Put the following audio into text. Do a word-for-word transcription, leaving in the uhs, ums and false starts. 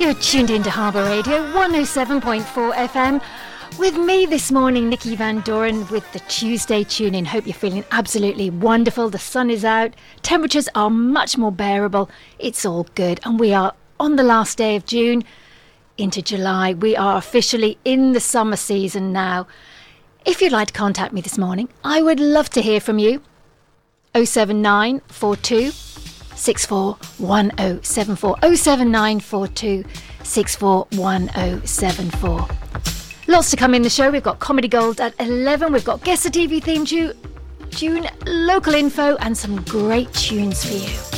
You're tuned into Harbour Radio one oh seven point four F M with me this morning, Nikki Van Doren, with the Tuesday tune-in. Hope you're feeling absolutely wonderful. The sun is out, temperatures are much more bearable. It's all good, and we are on the last day of June into July. We are officially in the summer season now. If you'd like to contact me this morning, I would love to hear from you. oh seven nine four two six four one oh seven four oh seven nine four two six four one oh seven four. Lots to come in the show. We've got Comedy Gold at eleven. We've got Guess the T V theme tune, tune, local info, and some great tunes for you.